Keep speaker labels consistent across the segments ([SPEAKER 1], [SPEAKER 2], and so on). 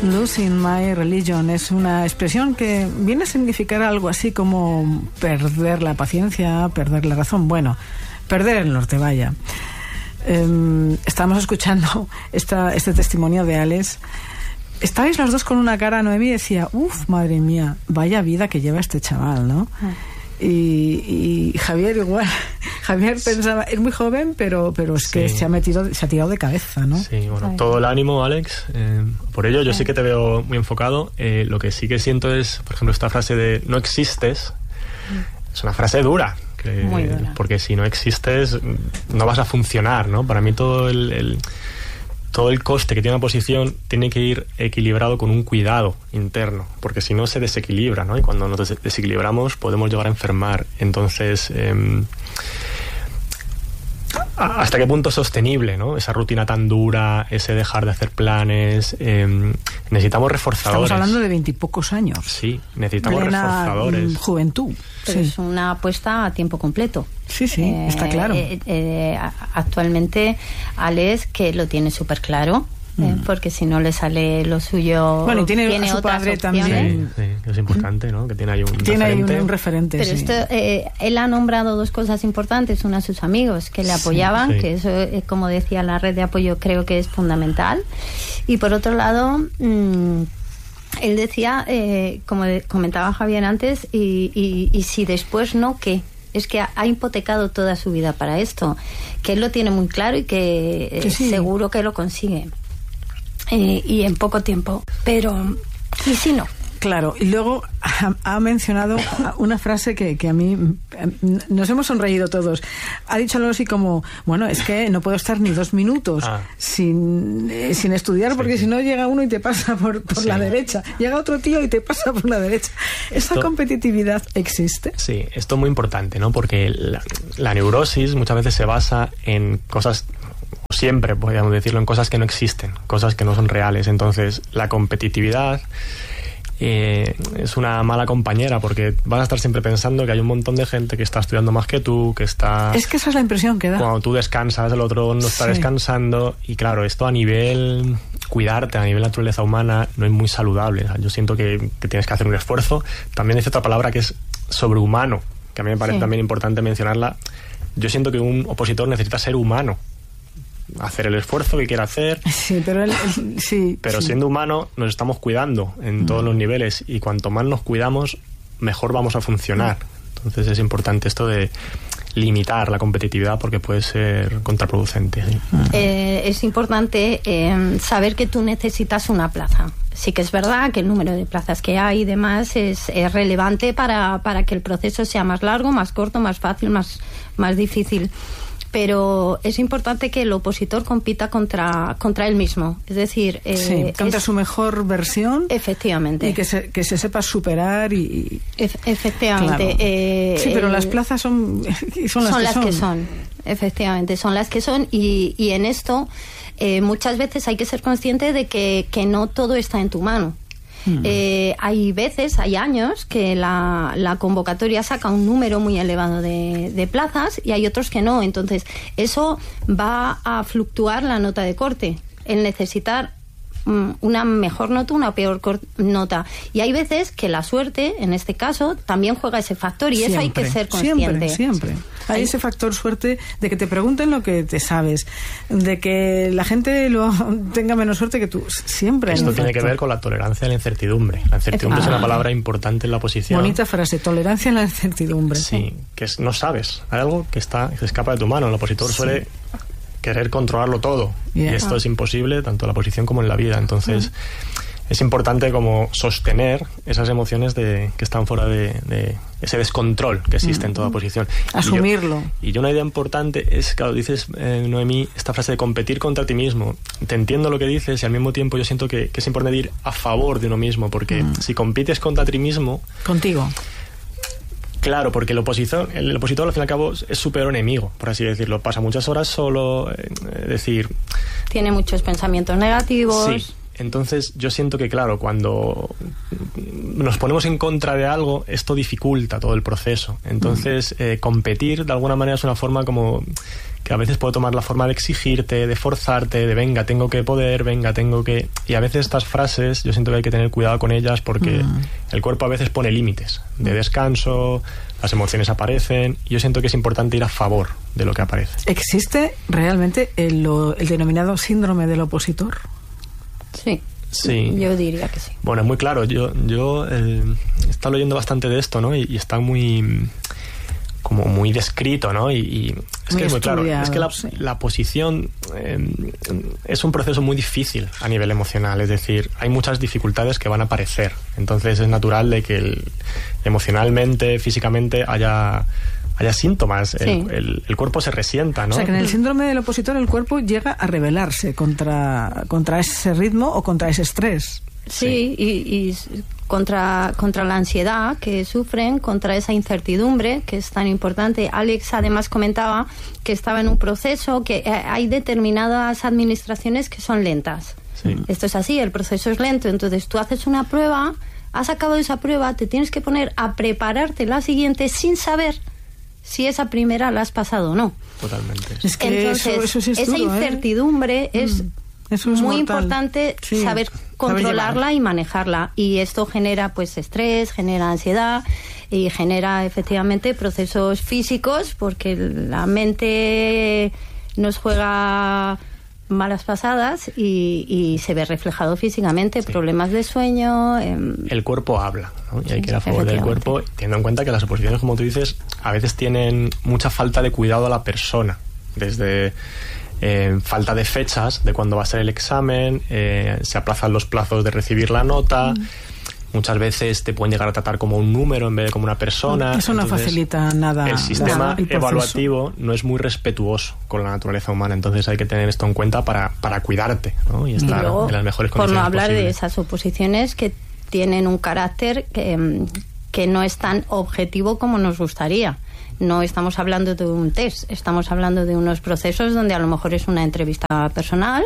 [SPEAKER 1] Losing my religion es una expresión que viene a significar algo así como perder la paciencia, perder la razón. Bueno, perder el norte, vaya. Estábamos escuchando este testimonio de Alex. Estabais los dos con una cara, Noemí decía, madre mía, vaya vida que lleva este chaval, ¿no? Y Javier igual. Javier pensaba, es muy joven, pero es que se ha tirado de cabeza, ¿no? Sí,
[SPEAKER 2] bueno, todo el ánimo, Alex. Por ello, yo sí que te veo muy enfocado. Lo que sí que siento es, por ejemplo, esta frase de no existes. Es una frase dura.
[SPEAKER 3] Muy dura.
[SPEAKER 2] Porque si no existes, no vas a funcionar, ¿no? Para mí todo el coste que tiene una posición tiene que ir equilibrado con un cuidado interno, porque si no se desequilibra, ¿no? Y cuando nos desequilibramos podemos llegar a enfermar. Entonces, ¿hasta qué punto es sostenible, ¿no? Esa rutina tan dura, ese dejar de hacer planes. Necesitamos reforzadores.
[SPEAKER 1] Estamos hablando de 20 y pocos años.
[SPEAKER 2] Sí, necesitamos reforzadores.
[SPEAKER 1] Juventud.
[SPEAKER 3] Pero es una apuesta a tiempo completo.
[SPEAKER 1] Sí, está claro.
[SPEAKER 3] Actualmente Alex, que lo tiene súper claro, porque si no le sale lo suyo,
[SPEAKER 1] bueno, y tiene a su
[SPEAKER 3] otras
[SPEAKER 1] padre
[SPEAKER 3] opciones.
[SPEAKER 1] también.
[SPEAKER 2] Sí, es importante, ¿no? Que tiene ahí
[SPEAKER 1] un referente.
[SPEAKER 3] Pero esto, él ha nombrado dos cosas importantes. Una, a sus amigos que le apoyaban, que eso, como decía, la red de apoyo creo que es fundamental. Y por otro lado, él decía, como comentaba Javier antes, y si después no, ¿qué? Es que ha hipotecado toda su vida para esto, que él lo tiene muy claro y que seguro que lo consigue, y en poco tiempo, pero ¿y si no?
[SPEAKER 1] Claro, y luego ha mencionado una frase que a mí nos hemos sonreído todos. Ha dicho algo así como, bueno, es que no puedo estar ni 2 minutos sin estudiar, porque si no llega uno y te pasa por la derecha, llega otro tío y te pasa por la derecha. ¿Esa competitividad existe?
[SPEAKER 2] Sí, esto es muy importante, ¿no? Porque la neurosis muchas veces se basa en cosas, siempre podríamos decirlo, en cosas que no existen, cosas que no son reales. Entonces, la competitividad es una mala compañera, porque vas a estar siempre pensando que hay un montón de gente que está estudiando más que tú, que está...
[SPEAKER 1] Es que esa es la impresión que da.
[SPEAKER 2] Cuando tú descansas, el otro no está descansando, y claro, esto a nivel cuidarte, a nivel naturaleza humana, no es muy saludable. Yo siento que tienes que hacer un esfuerzo. También dice otra palabra que es sobrehumano, que a mí me parece también importante mencionarla. Yo siento que un opositor necesita ser humano, hacer el esfuerzo que quiera hacer.
[SPEAKER 1] Sí, pero
[SPEAKER 2] siendo humano nos estamos cuidando en todos los niveles, y cuanto más nos cuidamos, mejor vamos a funcionar. Entonces es importante esto de limitar la competitividad, porque puede ser contraproducente. ¿Sí?
[SPEAKER 3] Es importante saber que tú necesitas una plaza. Sí que es verdad que el número de plazas que hay y demás es relevante para que el proceso sea más largo, más corto, más fácil, más difícil. Pero es importante que el opositor compita contra él mismo, es decir,
[SPEAKER 1] contra su mejor versión.
[SPEAKER 3] Efectivamente.
[SPEAKER 1] Y que se sepa superar y
[SPEAKER 3] efectivamente.
[SPEAKER 1] Claro. Sí, pero las plazas son las que son.
[SPEAKER 3] Efectivamente, son las que son, y en esto muchas veces hay que ser consciente de que no todo está en tu mano. Hay años que la convocatoria saca un número muy elevado de plazas, y hay otros que no. Entonces eso va a fluctuar la nota de corte, el necesitar una mejor nota, una peor nota, y hay veces que la suerte, en este caso, también juega ese factor, y siempre, eso hay que ser consciente.
[SPEAKER 1] Siempre hay ese factor suerte de que te pregunten lo que te sabes, de que la gente tenga menos suerte que tú. Siempre.
[SPEAKER 2] Esto tiene que ver con la tolerancia a la incertidumbre. La incertidumbre es una palabra importante en la posición.
[SPEAKER 1] Bonita frase, tolerancia a la incertidumbre.
[SPEAKER 2] Sí, que no sabes, hay algo que se escapa de tu mano. El opositor suele querer controlarlo todo, y esto es imposible tanto en la posición como en la vida. Entonces es importante como sostener esas emociones que están fuera de ese descontrol que existe en toda posición.
[SPEAKER 1] Asumirlo.
[SPEAKER 2] Y yo una idea importante es, claro, dices, Noemí, esta frase de competir contra ti mismo. Te entiendo lo que dices, y al mismo tiempo yo siento que es importante ir a favor de uno mismo, porque si compites contra ti mismo...
[SPEAKER 1] Contigo.
[SPEAKER 2] Claro, porque el opositor al fin y al cabo es su peor enemigo, por así decirlo. Pasa muchas horas solo, tiene
[SPEAKER 3] muchos pensamientos negativos.
[SPEAKER 2] Sí, Entonces yo siento que, claro, cuando nos ponemos en contra de algo, esto dificulta todo el proceso. Entonces competir de alguna manera es una forma como que a veces puede tomar la forma de exigirte, de forzarte, de venga, tengo que poder, venga, tengo que... Y a veces estas frases yo siento que hay que tener cuidado con ellas porque el cuerpo a veces pone límites de descanso, las emociones aparecen, y yo siento que es importante ir a favor de lo que aparece. ¿Existe realmente el denominado síndrome del opositor?
[SPEAKER 3] Sí, yo diría que sí.
[SPEAKER 2] Bueno, es muy claro. Yo he estado leyendo bastante de esto, ¿no? Y está muy descrito, ¿no? Y es que es muy claro. Es que la posición es un proceso muy difícil a nivel emocional. Es decir, hay muchas dificultades que van a aparecer. Entonces es natural de que emocionalmente, físicamente haya síntomas, el cuerpo se resienta, ¿no?
[SPEAKER 1] O sea, que en el síndrome del opositor el cuerpo llega a rebelarse contra ese ritmo o contra ese estrés.
[SPEAKER 3] Sí, y contra la ansiedad que sufren, contra esa incertidumbre que es tan importante. Alex además comentaba que estaba en un proceso, que hay determinadas administraciones que son lentas. Sí. Esto es así, el proceso es lento. Entonces tú haces una prueba, has acabado esa prueba, te tienes que poner a prepararte la siguiente sin saber si esa primera la has pasado o no.
[SPEAKER 2] Totalmente.
[SPEAKER 3] Es que entonces, eso es esa incertidumbre es muy importante saber controlarla y manejarla. Y esto genera pues estrés, genera ansiedad y genera efectivamente procesos físicos, porque la mente nos juega malas pasadas y se ve reflejado físicamente, problemas de sueño.
[SPEAKER 2] El cuerpo habla, ¿no? Y hay que ir a favor del cuerpo, teniendo en cuenta que las oposiciones, como tú dices, a veces tienen mucha falta de cuidado a la persona, desde falta de fechas de cuándo va a ser el examen, se aplazan los plazos de recibir la nota. Muchas veces te pueden llegar a tratar como un número en vez de como una persona.
[SPEAKER 1] Eso no facilita nada.
[SPEAKER 2] El sistema evaluativo no es muy respetuoso con la naturaleza humana, entonces hay que tener esto en cuenta para cuidarte, ¿no? Y estar en las mejores condiciones
[SPEAKER 3] por no hablar
[SPEAKER 2] posibles.
[SPEAKER 3] De esas oposiciones que tienen un carácter que no es tan objetivo como nos gustaría. No estamos hablando de un test, estamos hablando de unos procesos donde a lo mejor es una entrevista personal,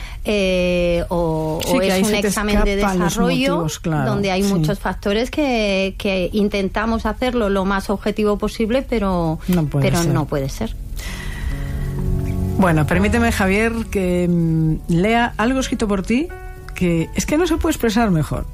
[SPEAKER 3] o es un examen de desarrollo motivos, donde hay muchos factores que intentamos hacerlo lo más objetivo posible, pero no puede ser.
[SPEAKER 1] Bueno, permíteme, Javier, que lea algo escrito por ti que es que no se puede expresar mejor.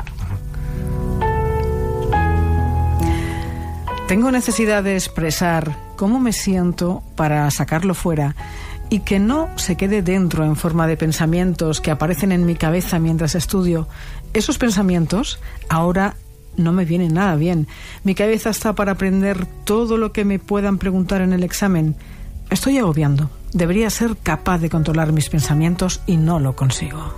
[SPEAKER 1] Tengo necesidad de expresar cómo me siento para sacarlo fuera y que no se quede dentro en forma de pensamientos que aparecen en mi cabeza mientras estudio. Esos pensamientos ahora no me vienen nada bien. Mi cabeza está para aprender todo lo que me puedan preguntar en el examen. Estoy agobiando. Debería ser capaz de controlar mis pensamientos y no lo consigo.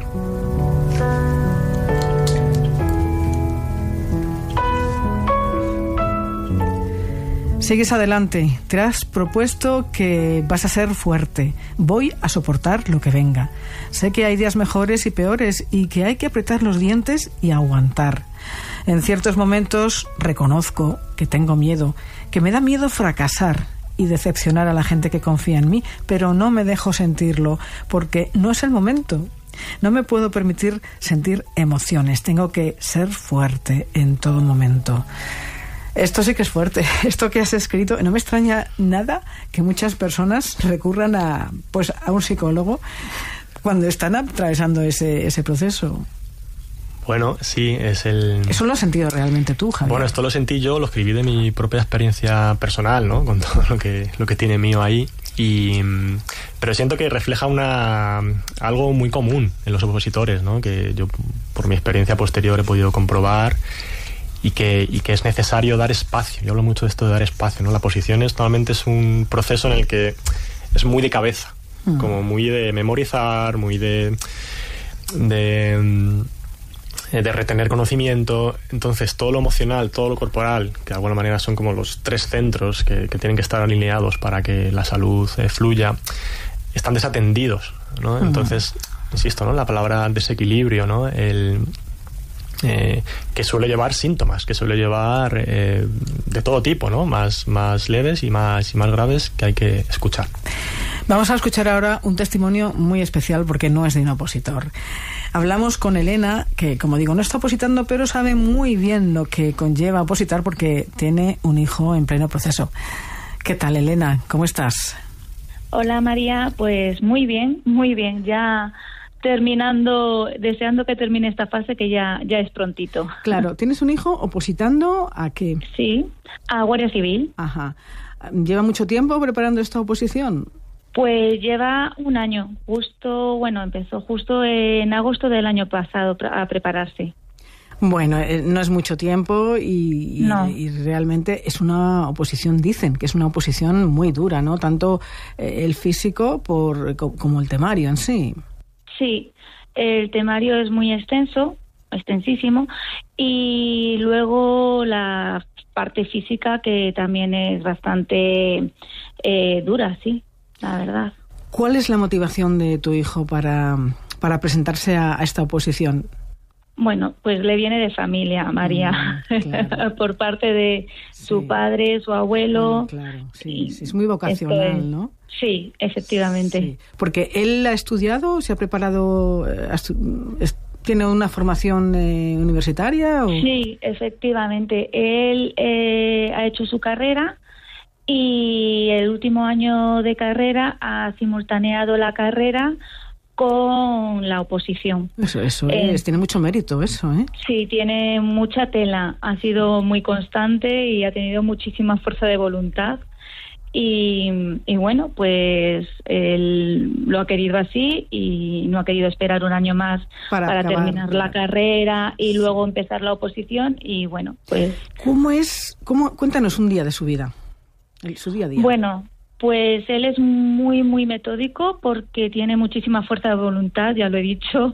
[SPEAKER 1] Sigues adelante, te has propuesto que vas a ser fuerte, voy a soportar lo que venga. Sé que hay días mejores y peores y que hay que apretar los dientes y aguantar. En ciertos momentos reconozco que tengo miedo, que me da miedo fracasar y decepcionar a la gente que confía en mí, pero no me dejo sentirlo porque no es el momento. No me puedo permitir sentir emociones, tengo que ser fuerte en todo momento. Esto sí que es fuerte, esto que has escrito. No me extraña nada que muchas personas recurran a un psicólogo cuando están atravesando ese proceso.
[SPEAKER 2] Bueno, sí, Eso
[SPEAKER 1] lo has sentido realmente tú, Javier.
[SPEAKER 2] Bueno, esto lo sentí yo, lo escribí de mi propia experiencia personal, ¿no? Con todo lo que tiene mío ahí. Pero siento que refleja algo muy común en los opositores, ¿no? Que yo, por mi experiencia posterior, he podido comprobar. Y que es necesario dar espacio. Yo hablo mucho de esto de dar espacio, ¿no? La posición normalmente es un proceso en el que es muy de cabeza, como muy de memorizar, muy de retener conocimiento. Entonces todo lo emocional, todo lo corporal, que de alguna manera son como los tres centros que tienen que estar alineados para que la salud fluya, están desatendidos, ¿no? Entonces, insisto, ¿no? La palabra desequilibrio, ¿no? Que suele llevar síntomas, que suele llevar de todo tipo, ¿no? Más leves y más graves, que hay que escuchar.
[SPEAKER 1] Vamos a escuchar ahora un testimonio muy especial porque no es de un opositor. Hablamos con Elena, que como digo, no está opositando, pero sabe muy bien lo que conlleva opositar porque tiene un hijo en pleno proceso. ¿Qué tal, Elena? ¿Cómo estás?
[SPEAKER 4] Hola, María. Pues muy bien, ya terminando, deseando que termine esta fase, que ya es prontito.
[SPEAKER 1] Claro, ¿tienes un hijo opositando a qué?
[SPEAKER 4] Sí, a Guardia Civil.
[SPEAKER 1] Ajá. ¿Lleva mucho tiempo preparando esta oposición?
[SPEAKER 4] Pues lleva un año, empezó justo en agosto del año pasado a prepararse.
[SPEAKER 1] Bueno, no es mucho tiempo
[SPEAKER 4] No.
[SPEAKER 1] y realmente es una oposición, dicen que es una oposición muy dura, ¿no? Tanto el físico como el temario en sí.
[SPEAKER 4] Sí, el temario es muy extensísimo, y luego la parte física, que también es bastante dura, sí, la verdad.
[SPEAKER 1] ¿Cuál es la motivación de tu hijo para presentarse a esta oposición?
[SPEAKER 4] Bueno, pues le viene de familia, María,
[SPEAKER 1] claro.
[SPEAKER 4] por parte de su padre, su abuelo.
[SPEAKER 1] Claro, sí, es muy vocacional, ¿no?
[SPEAKER 4] Sí, efectivamente.
[SPEAKER 1] Sí. Porque él ha estudiado, se ha preparado, ¿tiene una formación universitaria? ¿O?
[SPEAKER 4] Sí, efectivamente. Él ha hecho su carrera y el último año de carrera ha simultaneado la carrera con la oposición.
[SPEAKER 1] Eso tiene mucho mérito, eso, ¿eh?
[SPEAKER 4] Sí, tiene mucha tela. Ha sido muy constante y ha tenido muchísima fuerza de voluntad. Y bueno, pues él lo ha querido así y no ha querido esperar un año más para terminar la carrera y luego empezar la oposición. Y bueno, pues...
[SPEAKER 1] Cuéntanos un día de su vida, su día a día.
[SPEAKER 4] Bueno, pues él es muy, muy metódico porque tiene muchísima fuerza de voluntad, ya lo he dicho.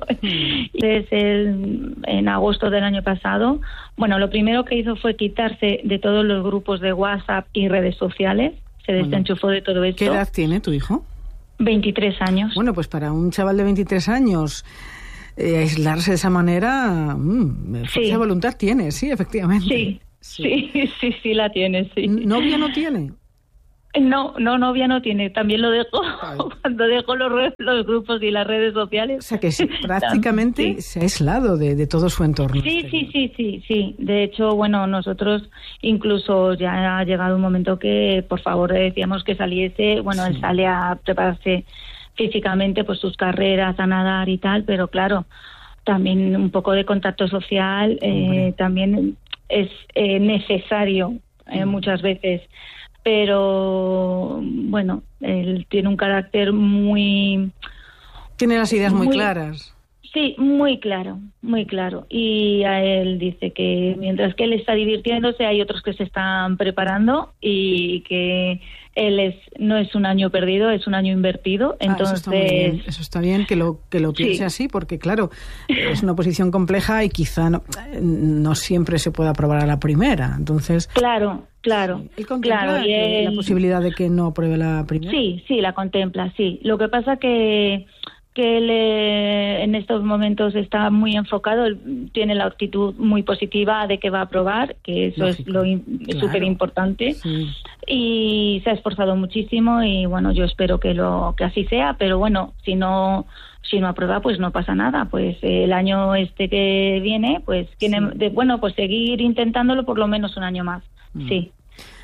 [SPEAKER 4] En agosto del año pasado, bueno, lo primero que hizo fue quitarse de todos los grupos de WhatsApp y redes sociales. Se desenchufó de todo esto.
[SPEAKER 1] ¿Qué edad tiene tu hijo? 23
[SPEAKER 4] años.
[SPEAKER 1] Bueno, pues para un chaval de 23 años aislarse de esa manera, fuerza de voluntad tiene, sí, efectivamente.
[SPEAKER 4] Sí, la tiene, sí.
[SPEAKER 1] ¿Novia no tiene?
[SPEAKER 4] No, novia no tiene. También lo dejo cuando dejo los grupos y las redes sociales.
[SPEAKER 1] O sea que sí, prácticamente se ha aislado de todo su entorno.
[SPEAKER 4] Sí. De hecho, bueno, nosotros incluso ya ha llegado un momento que por favor le decíamos que saliese. Bueno, él sale a prepararse físicamente, pues sus carreras, a nadar y tal, pero claro, también un poco de contacto social también es necesario muchas veces. Pero bueno, él tiene un carácter muy...
[SPEAKER 1] Tiene las ideas muy claras.
[SPEAKER 4] Sí, muy claro. Y a él dice que mientras que él está divirtiéndose, hay otros que se están preparando y que él no es un año perdido, es un año invertido. Entonces,
[SPEAKER 1] eso está bien que lo piense así, porque claro, es una posición compleja y quizá no siempre se pueda aprobar a la primera. Entonces,
[SPEAKER 4] claro.
[SPEAKER 1] ¿Él contempla la posibilidad de que no apruebe la primera?
[SPEAKER 4] Sí, la contempla, sí. Lo que pasa que él en estos momentos está muy enfocado, él tiene la actitud muy positiva de que va a aprobar, que eso es súper importante, y se ha esforzado muchísimo y bueno, yo espero que así sea, pero bueno, si no aprueba, pues no pasa nada, pues el año que viene, pues tiene pues seguir intentándolo por lo menos un año más. Sí.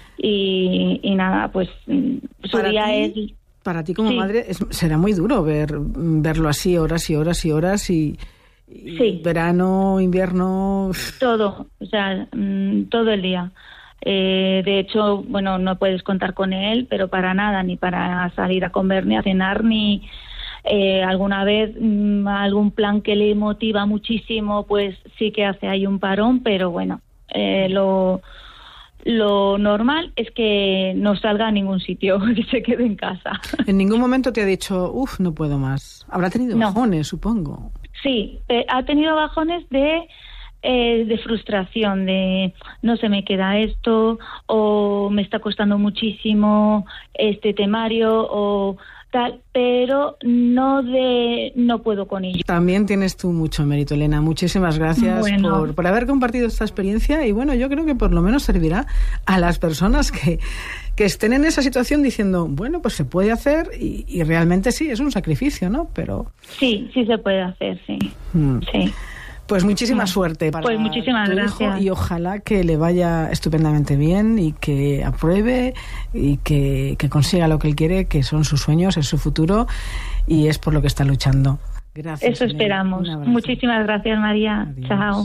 [SPEAKER 4] Y nada, pues su día es...
[SPEAKER 1] Para ti como madre será muy duro verlo así horas y horas y horas y verano, invierno...
[SPEAKER 4] Todo, o sea, todo el día. De hecho, bueno, no puedes contar con él, pero para nada, ni para salir a comer, ni a cenar, ni... alguna vez algún plan que le motiva muchísimo, pues sí que hace ahí un parón, pero bueno, lo normal es que no salga a ningún sitio, que se quede en casa.
[SPEAKER 1] ¿En ningún momento te ha dicho, no puedo más? Habrá tenido bajones, supongo.
[SPEAKER 4] Sí, ha tenido bajones de frustración, de no se me queda esto, o me está costando muchísimo este temario, o tal, pero no puedo con ello.
[SPEAKER 1] También tienes tú mucho mérito, Elena. Muchísimas gracias por haber compartido esta experiencia, y bueno, yo creo que por lo menos servirá a las personas que estén en esa situación diciendo, bueno, pues se puede hacer, y realmente sí, es un sacrificio, ¿no? Pero
[SPEAKER 4] sí se puede hacer, sí. Sí.
[SPEAKER 1] Pues muchísima suerte para
[SPEAKER 4] muchísimas
[SPEAKER 1] tu
[SPEAKER 4] gracias.
[SPEAKER 1] hijo, y ojalá que le vaya estupendamente bien y que apruebe y que consiga lo que él quiere, que son sus sueños, es su futuro, y es por lo que está luchando. Gracias.
[SPEAKER 4] Eso esperamos. Muchísimas gracias, María. Adiós. Chao.